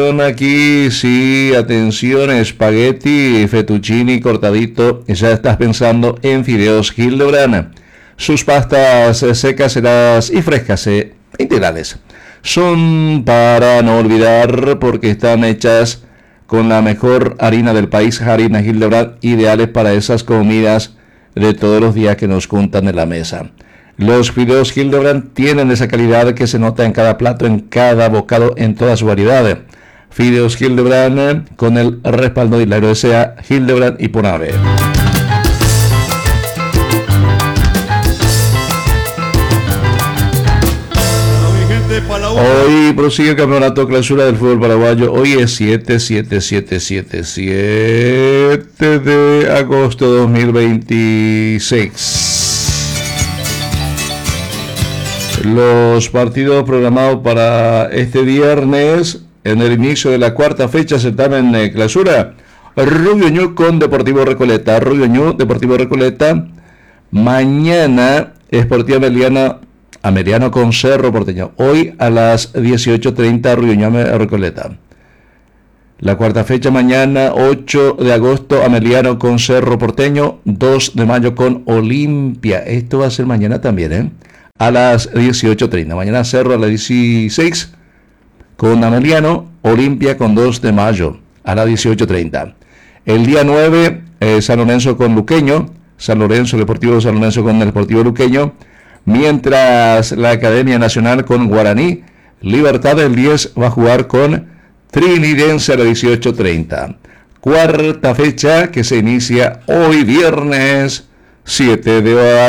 Aquí sí, atención, espagueti, fettuccini cortadito, ya estás pensando en fideos Hildebrand. Sus pastas secas y frescas, integrales, son para no olvidar porque están hechas con la mejor harina del país, harina Hildebrand, ideales para esas comidas de todos los días que nos juntan en la mesa. Los fideos Hildebrand tienen esa calidad que se nota en cada plato, en cada bocado, en toda su variedad. Fideos Hildebrand con el respaldo de la aerosea Hildebrand y Ponave. Hoy prosigue el campeonato clausura del fútbol paraguayo. Hoy es 7 de agosto de 2026. Los partidos programados para este viernes en el inicio de la cuarta fecha certamen clausura. Rubio Ñu con Deportivo Recoleta. Rubio Ñu, Deportivo Recoleta. Mañana Sportiva Ameriano con Cerro Porteño. Hoy a las 18:30 Rubio Ñu Recoleta. La cuarta fecha mañana 8 de agosto Ameliano con Cerro Porteño. 2 de mayo con Olimpia. Esto va a ser mañana también, a las 18:30. Mañana Cerro a las 16 con Ameliano, Olimpia con 2 de mayo a las 18:30. El día 9, San Lorenzo con Luqueño, San Lorenzo, Deportivo de San Lorenzo con el Deportivo Luqueño, mientras la Academia Nacional con Guaraní, Libertad el 10 va a jugar con Trinidense a las 18:30. Cuarta fecha que se inicia hoy viernes 7 de